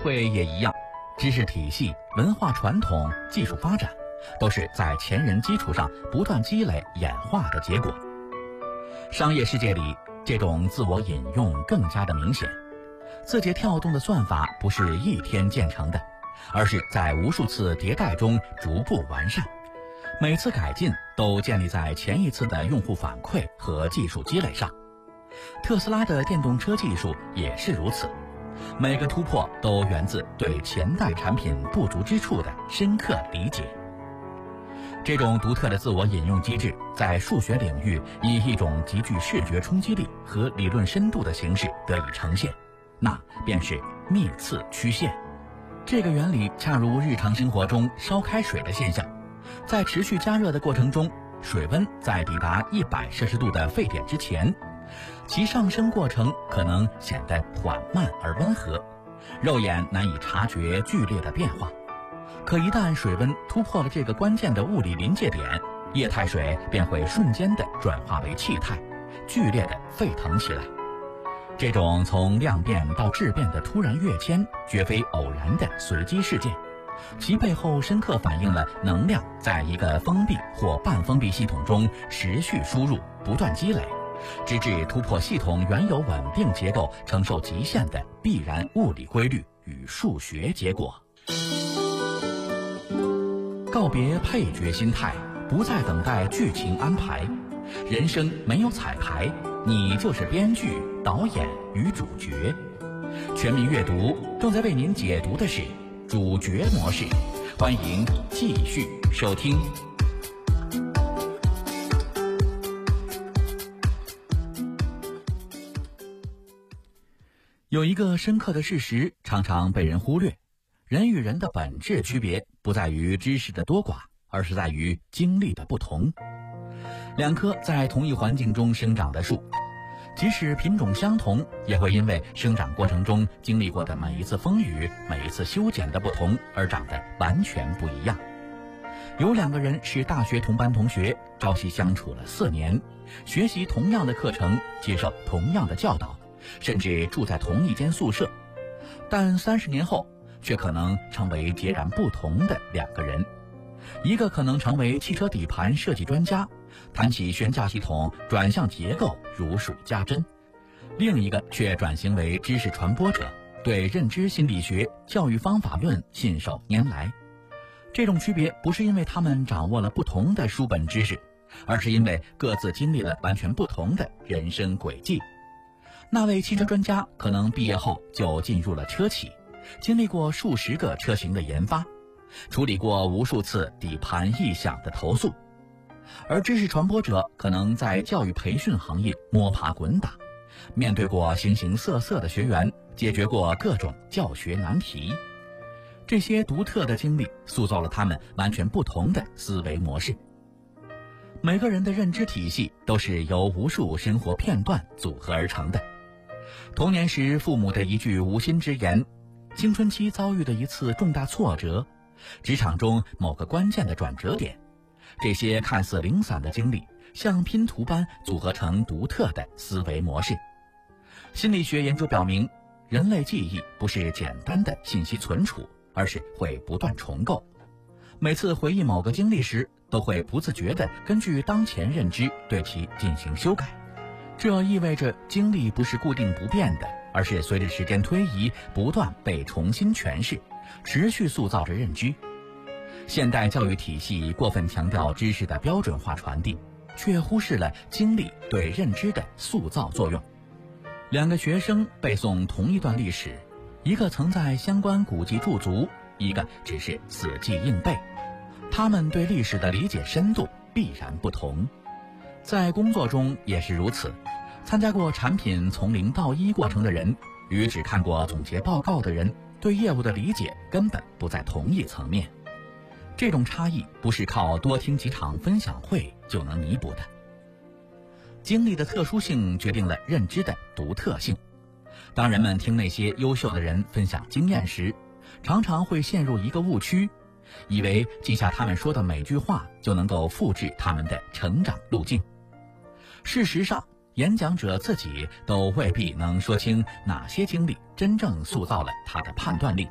会也一样，知识体系、文化传统、技术发展，都是在前人基础上不断积累演化的结果。商业世界里，这种自我引用更加的明显。字节跳动的算法不是一天建成的，而是在无数次迭代中逐步完善。每次改进都建立在前一次的用户反馈和技术积累上。特斯拉的电动车技术也是如此，每个突破都源自对前代产品不足之处的深刻理解。这种独特的自我引用机制在数学领域以一种极具视觉冲击力和理论深度的形式得以呈现，那便是幂次曲线。这个原理恰如日常生活中烧开水的现象，在持续加热的过程中，水温在抵达100摄氏度的沸点之前，其上升过程可能显得缓慢而温和，肉眼难以察觉剧烈的变化。可一旦水温突破了这个关键的物理临界点，液态水便会瞬间地转化为气态，剧烈地沸腾起来。这种从量变到质变的突然跃迁，绝非偶然的随机事件，其背后深刻反映了能量在一个封闭或半封闭系统中持续输入，不断积累，直至突破系统原有稳定结构承受极限的必然物理规律与数学结果。告别配角心态，不再等待剧情安排。人生没有彩排，你就是编剧、导演与主角。全民阅读正在为您解读的是主角模式，欢迎继续收听。有一个深刻的事实常常被人忽略，人与人的本质区别不在于知识的多寡，而是在于经历的不同。两棵在同一环境中生长的树，即使品种相同，也会因为生长过程中经历过的每一次风雨、每一次修剪的不同而长得完全不一样。有两个人是大学同班同学，朝夕相处了4年，学习同样的课程，接受同样的教导，甚至住在同一间宿舍，但30年后却可能成为截然不同的两个人。一个可能成为汽车底盘设计专家，谈起悬架系统、转向结构如数家珍；另一个却转型为知识传播者，对认知心理学、教育方法论信手拈来。这种区别不是因为他们掌握了不同的书本知识，而是因为各自经历了完全不同的人生轨迹。那位汽车专家可能毕业后就进入了车企，经历过数十个车型的研发，处理过无数次底盘异响的投诉，而知识传播者可能在教育培训行业摸爬滚打，面对过形形色色的学员，解决过各种教学难题。这些独特的经历塑造了他们完全不同的思维模式。每个人的认知体系都是由无数生活片段组合而成的。童年时父母的一句无心之言，青春期遭遇的一次重大挫折，职场中某个关键的转折点，这些看似零散的经历像拼图般组合成独特的思维模式。心理学研究表明，人类记忆不是简单的信息存储，而是会不断重构。每次回忆某个经历时，都会不自觉地根据当前认知对其进行修改。这意味着经历不是固定不变的，而是随着时间推移不断被重新诠释，持续塑造着认知。现代教育体系过分强调知识的标准化传递，却忽视了经历对认知的塑造作用。两个学生背诵同一段历史，一个曾在相关古籍驻足，一个只是死记硬背，他们对历史的理解深度必然不同。在工作中也是如此，参加过产品从0到1过程的人，与只看过总结报告的人，对业务的理解根本不在同一层面。这种差异不是靠多听几场分享会就能弥补的。经历的特殊性决定了认知的独特性。当人们听那些优秀的人分享经验时，常常会陷入一个误区，以为记下他们说的每句话就能够复制他们的成长路径。事实上，演讲者自己都未必能说清哪些经历真正塑造了他的判断力